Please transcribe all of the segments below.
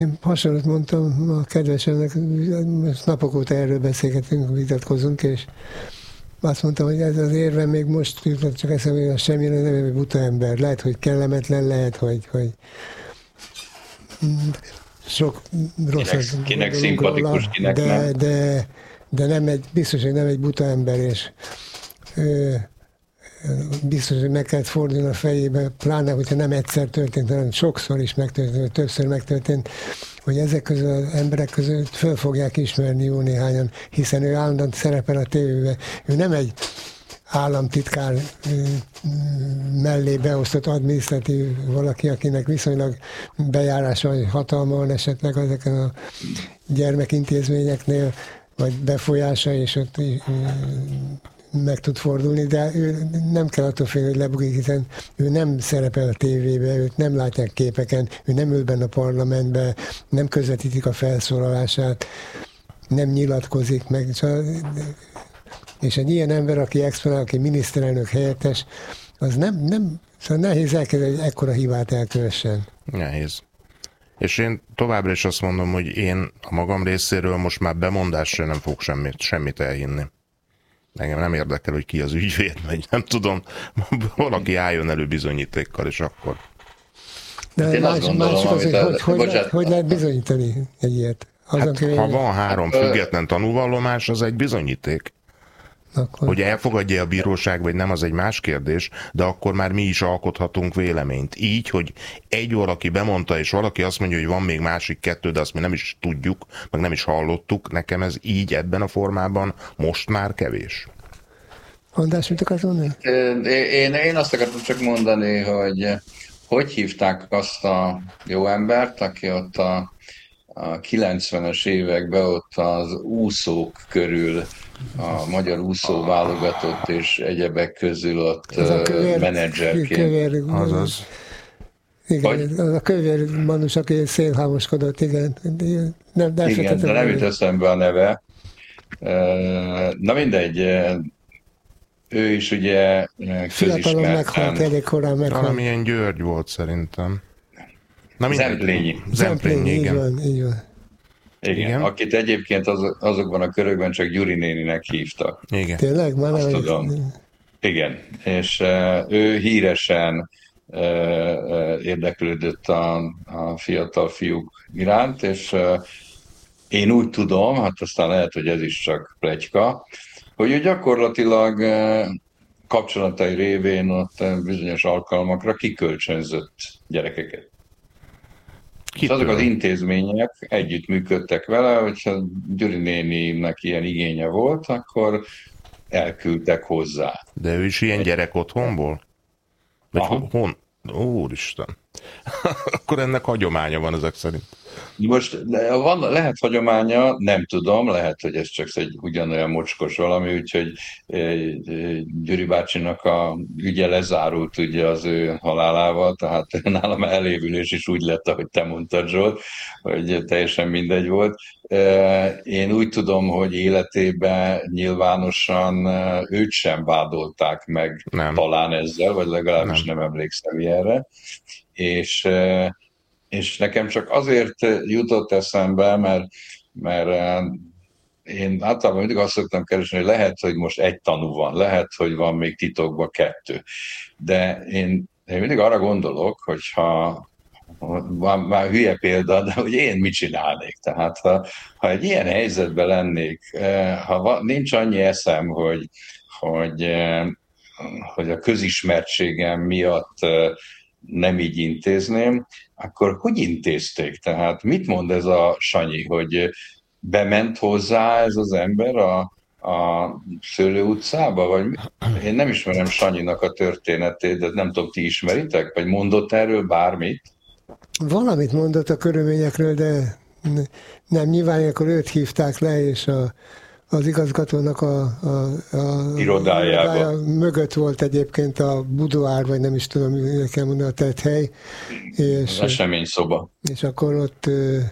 Én hasonlót mondtam a kedvesemnek, most napok óta erről beszélgetünk, vitatkozunk, és azt mondtam, hogy ez az érve még most jutott csak eszembe, hogy a semmire nem egy buta ember. Lehet, hogy kellemetlen, lehet, hogy sok rosszat kinek szimpatikus, róla, kinek nem. de nem biztos, hogy nem egy buta ember, és biztos, hogy meg kellett fordulni a fejébe, pláne, hogyha nem egyszer történt, hanem sokszor is megtörtént, vagy többször megtörtént, hogy ezek közül az emberek között föl fogják ismerni jó néhányan, hiszen ő állandóan szerepel a tévében. Ő nem egy államtitkár mellé beosztott adminisztratív valaki, akinek viszonylag bejárása vagy hatalma van esetleg ezeken a gyermekintézményeknél, vagy befolyása, és ott meg tud fordulni, de ő nem kell attól félni, hogy lebukik, hiszen ő nem szerepel a tévébe, őt nem látják képeken, ő nem ül benne a parlamentbe, nem közvetítik a felszólalását, nem nyilatkozik meg. És egy ilyen ember, aki exponál, aki miniszterelnök helyettes, az nem szóval nehéz elkezdeni, hogy ekkora hibát elkövessen. Nehéz. És én továbbra is azt mondom, hogy én a magam részéről most már bemondásra nem fogok semmit elhinni. Engem nem érdekel, hogy ki az ügyvéd, vagy nem tudom, valaki álljon elő bizonyítékkal, és akkor. De másik az, hogy lehet bizonyítani egy ilyet? Hát, ha van 3 független tanúvallomás, az egy bizonyíték. Akkor... Hogy elfogadja a bíróság, vagy nem, az egy más kérdés, de akkor már mi is alkothatunk véleményt. Így, hogy egy valaki bemondta, és valaki azt mondja, hogy van még másik 2, de azt mi nem is tudjuk, meg nem is hallottuk, nekem ez így ebben a formában most már kevés. András, mit akarsz mondani? Én azt akartam csak mondani, hogy hívták azt a jó embert, aki ott a 90-es években ott az úszók körül, a magyar úszó válogatott és egyebek közül ott menedzserként. Azaz. Igen, az a kövér manus, aki szélhámoskodott, igen. Igen, de nem jut eszembe a neve. Na mindegy, ő is ugye fiatalon meghalt, elég korán meghalt. Valamilyen György volt szerintem. Zemplényi, igen. Így van. Igen, akit egyébként azokban a körökben csak Gyuri néninek hívtak. Igen. Tényleg? Már azt tudom. Igen, és ő híresen érdeklődött a fiatal fiúk iránt, és én úgy tudom, hát aztán lehet, hogy ez is csak pletyka, hogy ő gyakorlatilag kapcsolatai révén ott bizonyos alkalmakra kikölcsönzött gyerekeket. Azok az intézmények együttműködtek vele, hogyha Gyuri néninek ilyen igénye volt, akkor elküldtek hozzá. De ő is ilyen gyerek otthonból? Vagy Úristen. Akkor ennek hagyománya van ezek szerint. Most lehet hagyománya, nem tudom, lehet, hogy ez csak egy ugyanolyan mocskos valami, úgyhogy Gyuri bácsinak a ügye lezárult ugye az ő halálával, tehát nálam elévülés is úgy lett, ahogy te mondtad, Zsolt, hogy teljesen mindegy volt. Én úgy tudom, hogy életében nyilvánosan őt sem vádolták meg talán ezzel, vagy legalábbis nem emlékszem ilyenre. És nekem csak azért jutott eszembe, mert én általában mindig azt szoktam keresni, hogy lehet, hogy most egy tanú van, lehet, hogy van még titokban 2. De én mindig arra gondolok, hogyha már hülye példa, de hogy én mit csinálnék. Tehát ha egy ilyen helyzetben lennék, ha nincs annyi eszem, hogy a közismertségem miatt nem így intézném, akkor hogy intézték? Tehát mit mond ez a Sanyi, hogy bement hozzá ez az ember a Szőlő utcába? Vagy én nem ismerem Sanyinak a történetét, de nem tudom, ti ismeritek? Vagy mondott erről bármit? Valamit mondott a körülményekről, de nem, nyilván akkor őt hívták le, és az igazgatónak a irodája mögött volt egyébként a budoár, vagy nem is tudom, hogy kell mondani, a tetthely. És, az eseményszoba. És akkor ott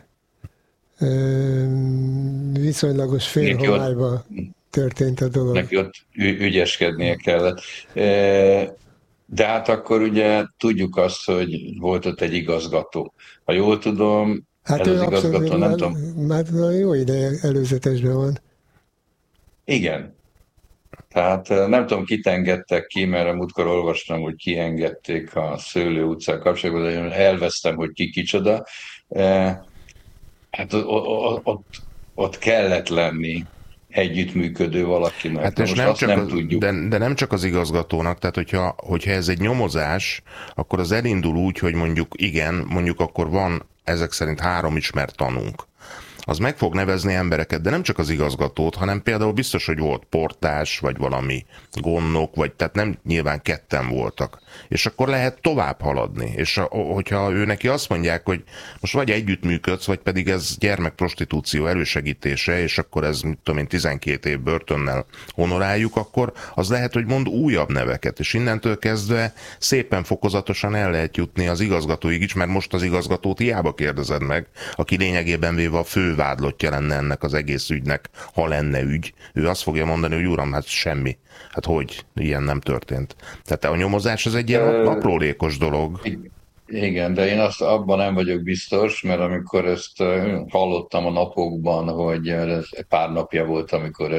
viszonylagos félhomályban történt a dolog. Neki ott ügyeskednie kellett. De hát akkor ugye tudjuk azt, hogy volt ott egy igazgató. Ha jól tudom, Hát ez ő az igazgató, nem tudom. már jó ideje előzetesben van. Igen. Tehát nem tudom, kit engedtek ki, mert a múltkor olvastam, hogy kiengedték a Szőlő utcán kapcsolatban, de én elvesztem, hogy ki kicsoda. Hát ott kellett lenni együttműködő valakinek. Hát na és most nem azt csak nem tudjuk. de nem csak az igazgatónak, tehát hogyha ez egy nyomozás, akkor az elindul úgy, hogy mondjuk igen, mondjuk akkor van ezek szerint 3 ismert tanúnk. Az meg fog nevezni embereket, de nem csak az igazgatót, hanem például biztos, hogy volt portás, vagy valami gondnok, vagy tehát nem nyilván ketten voltak. És akkor lehet tovább haladni. És hogyha ő neki azt mondják, hogy most vagy együttműködsz, vagy pedig ez gyermekprostitúció elősegítése, és akkor ez, mit tudom én, 12 év börtönnel honoráljuk, akkor az lehet, hogy mond újabb neveket, és innentől kezdve szépen fokozatosan el lehet jutni az igazgatóig is, mert most az igazgatót hiába kérdezed meg, aki lényegében véve a fő vádlottja lenne ennek az egész ügynek, ha lenne ügy. Ő azt fogja mondani, hogy uram, hát semmi. Hát hogy? Ilyen nem történt. Tehát a nyomozás az egy ilyen aprólékos dolog. Igen, de én abban nem vagyok biztos, mert amikor ezt hallottam a napokban, hogy ez pár napja volt, amikor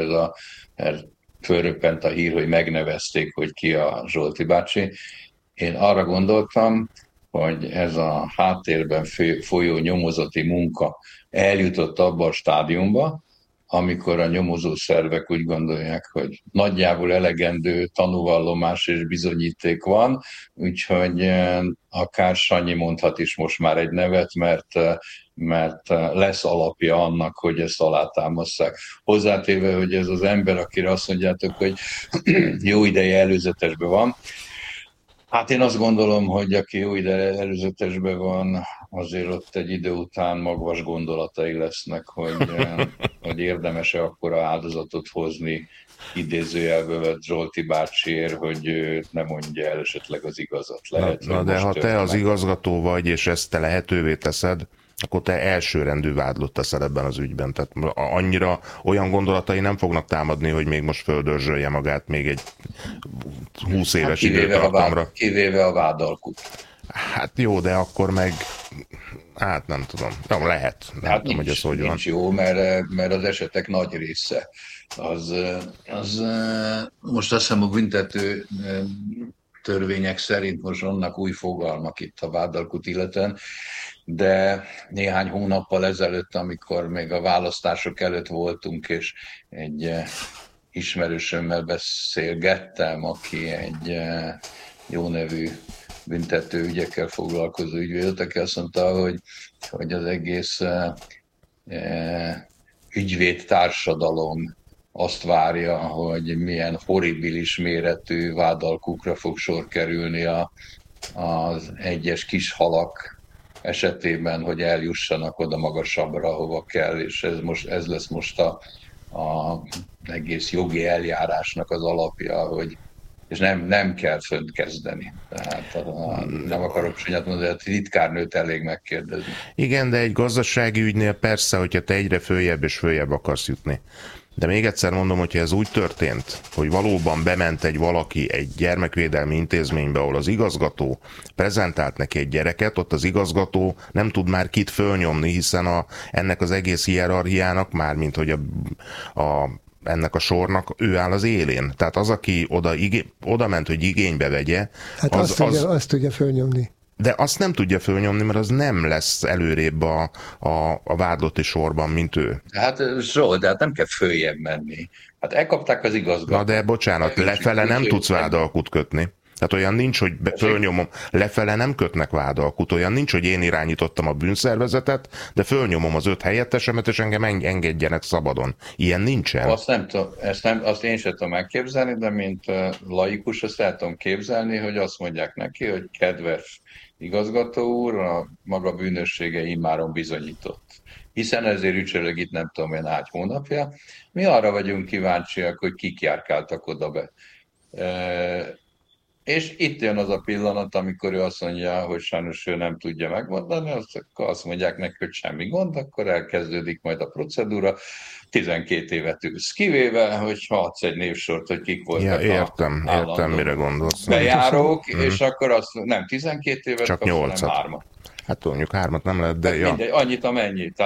fölröppent a hír, hogy megnevezték, hogy ki a Zsolti bácsi, én arra gondoltam, hogy ez a háttérben folyó nyomozati munka eljutott abba a stádiumba, amikor a nyomozó szervek úgy gondolják, hogy nagyjából elegendő tanúvallomás és bizonyíték van, úgyhogy akár Sanyi mondhat is most már egy nevet, mert lesz alapja annak, hogy ezt alátámasszák. Hozzátéve, hogy ez az ember, akire azt mondjátok, hogy jó ideje előzetesben van, hát én azt gondolom, hogy aki jó ide előzetesben van, azért ott egy idő után magvas gondolatai lesznek, hogy érdemes-e akkora áldozatot hozni idézőjelbe vett Zsolti bácsiért, hogy nem mondja el esetleg az igazat. Lehet, na de ha te az igazgató vagy, és ezt te lehetővé teszed, akkor te elsőrendű vádlott teszel ebben az ügyben. Tehát annyira olyan gondolatai nem fognak támadni, hogy még most földörzsölje magát még egy 20 éves időtartamra. Kivéve a vádalkut. Hát jó, de akkor meg, hát nem tudom. Nem, lehet. Nem hát tudom, hogy ez hogy van. Nincs jó, mert az esetek nagy része az most azt hiszem a büntető törvények szerint most vannak új fogalmak itt a vádalkut illetően, de néhány hónappal ezelőtt, amikor még a választások előtt voltunk, és egy ismerősömmel beszélgettem, aki egy jó nevű büntető ügyekkel foglalkozó ügyvéd, aki azt mondta, hogy az egész ügyvéd társadalom azt várja, hogy milyen horribilis méretű vádalkukra fog sor kerülni az egyes kis halak esetében, hogy eljussanak oda magasabbra, ahova kell, és ez lesz most a egész jogi eljárásnak az alapja, hogy és nem kell fönt kezdeni. Tehát nem akarok csúnyát mondani, de a titkárnőt elég megkérdezni. Igen, de egy gazdasági ügynél persze, hogyha te egyre följebb és följebb akarsz jutni. De még egyszer mondom, hogyha ez úgy történt, hogy valóban bement egy valaki egy gyermekvédelmi intézménybe, ahol az igazgató prezentált neki egy gyereket, ott az igazgató nem tud már kit fölnyomni, hiszen ennek az egész hierarchiának, mármint hogy ennek a sornak ő áll az élén. Tehát az, aki oda ment, hogy igénybe vegye, hát azt tudja fölnyomni. De azt nem tudja fölnyomni, mert az nem lesz előrébb a vádlotti sorban, mint ő. Hát de hát nem kell följebb menni. Hát elkapták az igazgatót. Na de bocsánat, lefele nem tudsz vádalkut kötni. Tehát olyan nincs, hogy fölnyomom, lefele nem kötnek vádalkut, olyan nincs, hogy én irányítottam a bűnszervezetet, de fölnyomom az 5 helyettesemet, és engem engedjenek szabadon. Ilyen nincsen. Azt én sem tudom megképzelni, de mint laikus azt el tudom képzelni, hogy azt mondják neki, hogy kedves igazgató úr, a maga bűnössége immáron bizonyított. Hiszen ezért ücsörög itt nem tudom én hány hónapja. Mi arra vagyunk kíváncsiak, hogy kik járkáltak oda be. És itt jön az a pillanat, amikor ő azt mondja, hogy sajnos ő nem tudja megmondani, azt mondják neki, hogy semmi gond, akkor elkezdődik majd a procedúra. 12 évet ülsz kivéve, hogy ha adsz egy névsort, hogy kik voltak értem, mire gondolsz. bejárók, és akkor azt nem 12 évet csak kapsz, 8-at. hanem 3-at. Hát mondjuk 3-at nem lehet, de Mindegy, annyit, amennyit.